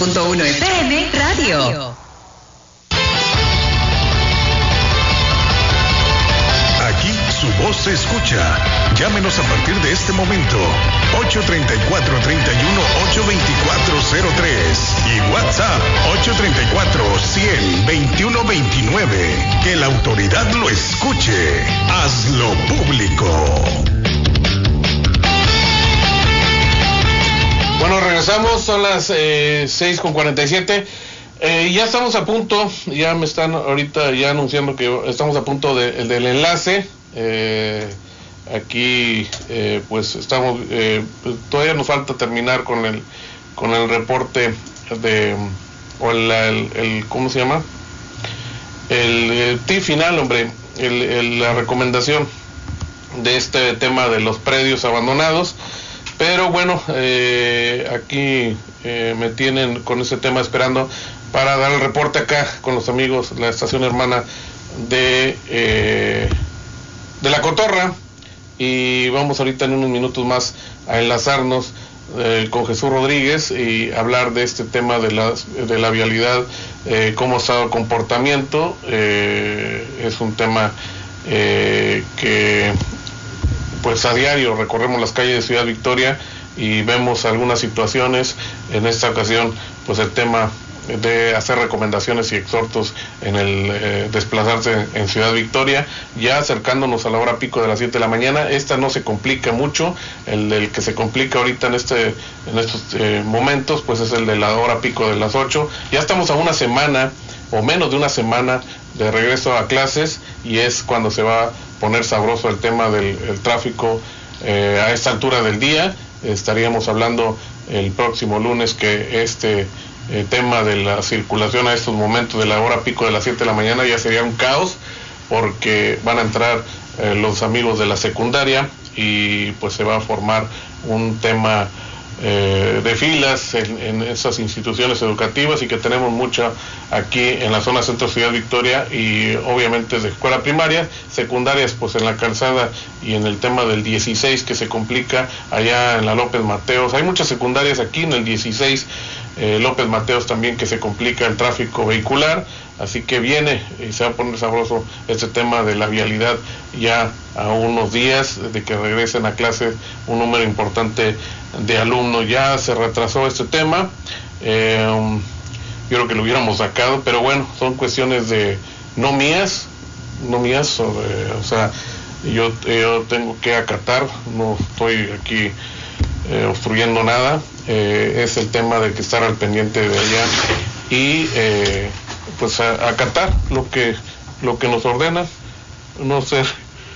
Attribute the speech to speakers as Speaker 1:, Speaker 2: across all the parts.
Speaker 1: 98.1 FM Radio.
Speaker 2: Aquí su voz se escucha. Llámenos a partir de este momento. 834-31-824-03 y WhatsApp 834-100-2129. Que la autoridad lo escuche. Hazlo público.
Speaker 3: Bueno, regresamos, son las 6:47. Ya estamos a punto, ya me están ahorita ya anunciando que estamos a punto del enlace. Aquí pues estamos, todavía nos falta terminar con el reporte o el ¿cómo se llama? El tip final, hombre, la recomendación de este tema de los predios abandonados. Pero bueno, aquí me tienen con ese tema esperando para dar el reporte acá con los amigos, la estación hermana de La Cotorra, y vamos ahorita en unos minutos más a enlazarnos con Jesús Rodríguez y hablar de este tema de la vialidad, cómo está el comportamiento. Es un tema que pues a diario recorremos las calles de Ciudad Victoria y vemos algunas situaciones. En esta ocasión pues el tema de hacer recomendaciones y exhortos en el desplazarse en Ciudad Victoria, ya acercándonos a la hora pico de las 7 de la mañana. Esta no se complica mucho, el que se complica ahorita en estos momentos pues es el de la hora pico de las 8. Ya estamos a una semana o menos de una semana de regreso a clases y es cuando se va a poner sabroso el tema del tráfico a esta altura del día. Estaríamos hablando el próximo lunes que tema de la circulación a estos momentos de la hora pico de las 7 de la mañana ya sería un caos, porque van a entrar los amigos de la secundaria y pues se va a formar un tema de filas en esas instituciones educativas, y que tenemos mucha aquí en la zona centro Ciudad Victoria, y obviamente de escuela primaria, secundarias pues en la calzada y en el tema del 16 que se complica allá en la López Mateos. Hay muchas secundarias aquí en el 16 López Mateos también que se complica el tráfico vehicular, así que viene y se va a poner sabroso este tema de la vialidad ya a unos días de que regresen a clase un número importante de alumnos. Ya se retrasó este tema, yo creo que lo hubiéramos sacado, pero bueno, son cuestiones de no mías, o sea, yo tengo que acatar, no estoy aquí obstruyendo nada. Es el tema de que estar al pendiente de allá y pues acatar lo que nos ordena, no ser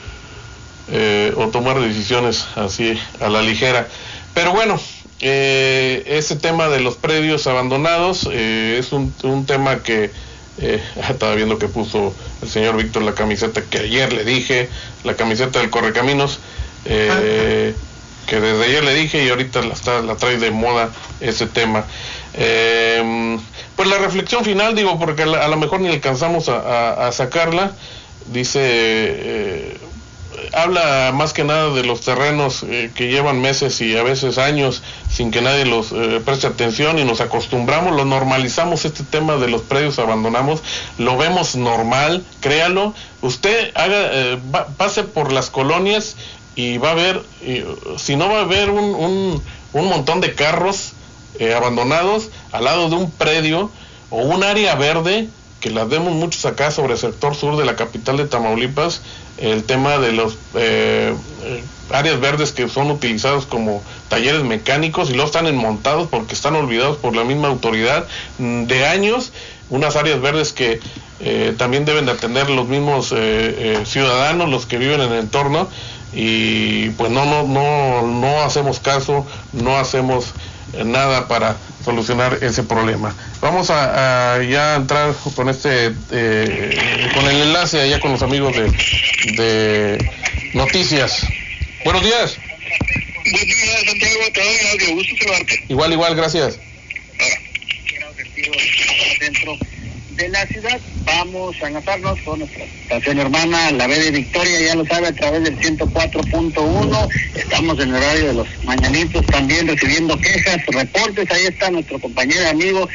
Speaker 3: o tomar decisiones así a la ligera. Pero bueno, ese tema de los predios abandonados es un tema que estaba viendo que puso el señor Víctor la camiseta que ayer le dije, la camiseta del Correcaminos, que desde ayer le dije y ahorita la trae de moda ese tema. Pues la reflexión final, digo, porque a lo mejor ni alcanzamos a sacarla, dice, habla más que nada de los terrenos que llevan meses y a veces años sin que nadie los preste atención, y nos acostumbramos, lo normalizamos, este tema de los predios abandonamos, lo vemos normal, créalo, usted pase por las colonias y va a ver, si no va a haber un montón de carros abandonados al lado de un predio o un área verde, que las vemos muchos acá sobre el sector sur de la capital de Tamaulipas, el tema de los áreas verdes que son utilizados como talleres mecánicos y luego están enmontados porque están olvidados por la misma autoridad de años, unas áreas verdes que también deben de atender los mismos ciudadanos, los que viven en el entorno, y pues no hacemos caso, no hacemos nada para solucionar ese problema. Vamos a ya entrar con con el enlace allá con los amigos de Noticias. Buenos días.
Speaker 4: Buen día, Santiago, te doy audio, gusto saludarte.
Speaker 3: Igual, gracias.
Speaker 4: Dentro de la ciudad, vamos a enlazarnos con nuestra estación hermana, la B de Victoria, ya lo sabe, a través del 104.1, estamos en el horario de los mañanitos, también recibiendo quejas, reportes, ahí está nuestro compañero amigo